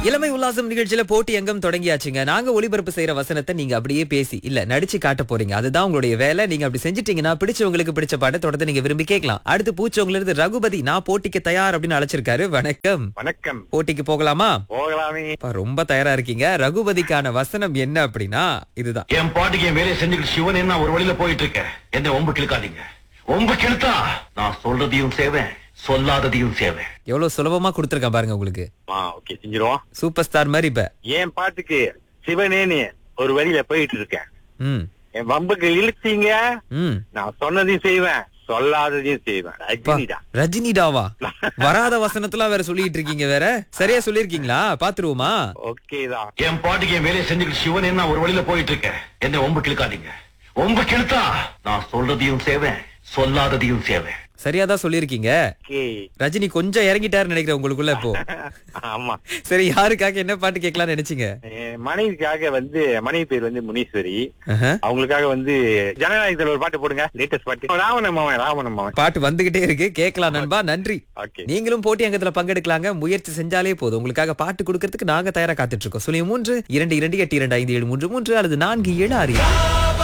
இளமை உல்லாசம் நிகழ்ச்சியில போட்டி எங்கும் தொடங்கியாச்சுங்க. நாங்க ஒளிபரப்பு செய்யற வசனத்தை நீங்க அப்படியே பேசி இல்ல நடிச்சு காட்ட போறீங்க. அதுதான் உங்களுடைய வேலை. நீங்க அப்படி செஞ்சிட்டீங்கன்னா பிடிச்சவங்களுக்கு பிடிச்ச பாட்டை தொடர்ந்து நீங்க விரும்பி கேட்கலாம். அடுத்து பூச்சவங்கள இருந்து ரகுபதி நான் போட்டிக்கு தயார் அப்படின்னு அழைச்சிருக்காரு. வணக்கம். வணக்கம். போட்டிக்கு போகலாமா? போகலாமே. அப்பா, ரொம்ப தயாரா இருக்கீங்க. ரகுபதிக்கான வசனம் என்ன அப்படின்னா இதுதான். என் பாட்டுக்கு என் வேலையை செஞ்சுக்கிட்டு சிவன் என்ன ஒரு வழியில போயிட்டு இருக்கேன். என்ன ஒம்பு கிழக்காதீங்க. ஒம்பு கிழத்தா நான் சொல்றதையும் செய்வேன், சொல்லாததையும் செய்வேன். எவ்வளவு சுலபமா கொடுத்திருக்கேன் பாருங்க உங்களுக்கு. ஓகே, செஞ்சிருவோம். சூப்பர் ஸ்டார் மாதிரி இப்ப. என் பாட்டுக்கு சிவனேன்னு ஒரு வழியில போயிட்டு இருக்கேன். ம் என் வம்புக்கு இழுத்தீங்க, ம் நான் சொன்னதையும் செய்வேன், சொல்லாததையும் செய்வேன். அப்பா, ரஜினிடா. ரஜினிடாவா? வராத வசனத்துல வேற சொல்லிட்டு இருக்கீங்க. வேற சரியா சொல்லிருக்கீங்களா? பாத்துருவோமா? ஓகே தான். என் பாட்டுக்கு என் வேலையை செஞ்சுக்கிட்டு சிவன் என்ன ஒரு வழியில போயிட்டு இருக்கேன். என்ன ஒம்பு கிழக்காதீங்க. ஒம்பு கிழத்தா நான் சொல்றதையும் செய்வேன், சொல்லாததையும் செய்வேன். சரியாதான் சொல்லிருக்கீங்க. ஓகே. ரஜினி கொஞ்சம் இறங்கிட்டாருன்னு நினைக்கிறேன் உங்களுக்குள்ள இப்போ. ஆமா. சரி, யாருக்காக என்ன பாட்டு கேட்கலாம்னு நினைச்சீங்க? என் மனைவிக்காக மனைவி பேர் முனீஸ்வரி. ஆஹா. அவங்களுக்காக ஜனநாயகத்துல ஒரு பாட்டு போடுங்க. லேட்டஸ்ட் பாட்டு ராவணமாவன். பாட்டு வந்துகிட்டே இருக்கு, கேட்கலாம் நண்பா. நன்றி. ஓகே. நீங்களும் போட்டி அங்கத்துல பங்கெடுக்கலாங்க. முயற்சி செஞ்சாலே போதும். உங்களுக்காக பாட்டு கொடுக்கறதுக்கு நாங்க தயாரா காத்துட்டு இருக்கோம். 01 22 8 2 5 7 3 3 அல்லது 4 7 6